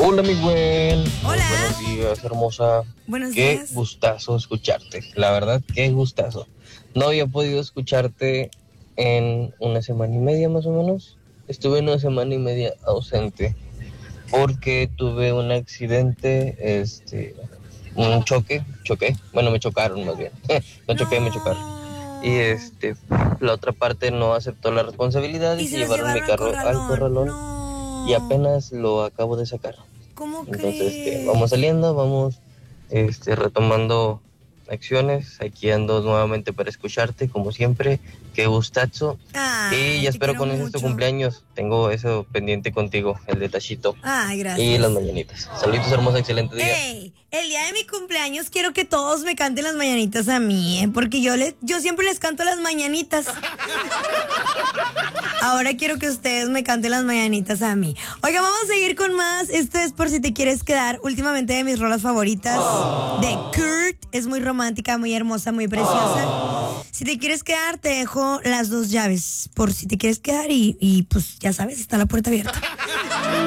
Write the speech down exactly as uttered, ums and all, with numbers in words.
Hola, mi buen. Hola. Buenos días, hermosa. Buenos Qué días. gustazo escucharte. La verdad, qué gustazo. No había podido escucharte en una semana y media más o menos. Estuve una semana y media ausente porque tuve un accidente, este, un choque, choqué. Bueno, me chocaron más bien. No choqué, me chocaron. Y este, la otra parte no aceptó la responsabilidad y Y se se los llevaron mi llevaron al carro al corralón. corralón No. y apenas lo acabo de sacar. ¿Cómo Entonces, este, crees? vamos saliendo, vamos este, retomando acciones. Aquí ando nuevamente para escucharte, como siempre. Qué gustazo. Ay, Y ya te espero quiero con ese tu mucho. cumpleaños. Tengo eso pendiente contigo, el de Tachito. Ay, Y gracias. las mañanitas. Saluditos, hermosa, excelente día. Ey, el día de mi cumpleaños quiero que todos me canten las mañanitas a mí, ¿eh? Porque yo le, yo siempre les canto las mañanitas. Ahora quiero que ustedes me canten las mañanitas a mí. Oiga, vamos a seguir con más. Esto es Por Si Te Quieres Quedar. Últimamente de mis rolas favoritas. De Kurt. Es muy romántica, muy hermosa, muy preciosa. Si te quieres quedar, te dejo las dos llaves. Por si te quieres quedar y, y pues ya sabes, está la puerta abierta.